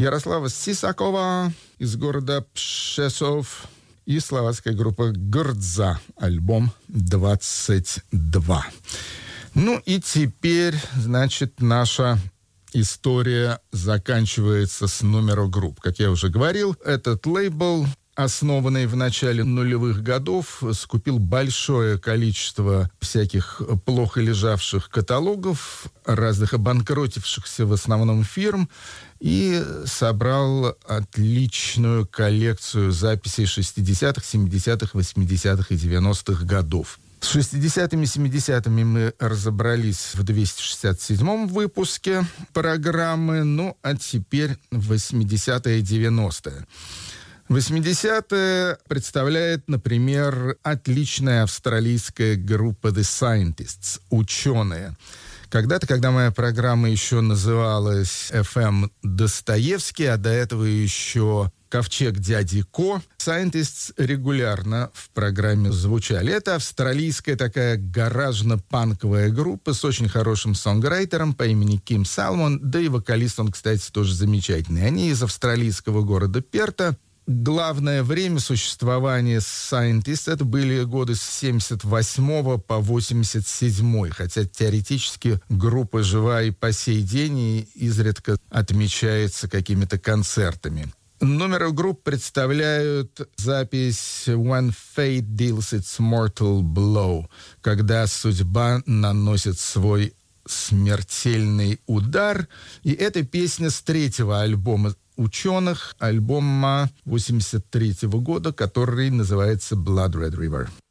Ярослава Сисакова из города Пшесов и словацкая группа Грдза, альбом 22. Ну и теперь, значит, наша история заканчивается с номера групп. Как я уже говорил, этот лейбл, основанный в начале нулевых годов, скупил большое количество всяких плохо лежавших каталогов, разных обанкротившихся в основном фирм, и собрал отличную коллекцию записей 60-х, 70-х, 80-х и 90-х годов. С 60-ми, 70-ми мы разобрались в 267-м выпуске программы, ну а теперь 80-е и 90-е. 80-е представляет, например, отличная австралийская группа The Scientists, ученые. Когда-то, когда моя программа еще называлась FM Достоевский, а до этого еще Ковчег дяди Ко, Scientists регулярно в программе звучали. Это австралийская такая гаражно-панковая группа с очень хорошим сонграйтером по имени Ким Салмон, да и вокалист он, кстати, тоже замечательный. Они из австралийского города Перта. Главное время существования Scientists это были годы с 78 по 87, хотя теоретически группа жива и по сей день и изредка отмечается какими-то концертами. Номер групп представляют запись «When Fate Deals Its Mortal Blow», когда судьба наносит свой смертельный удар. И эта песня с третьего альбома ученых, альбома 83 года, который называется «Blood Red River».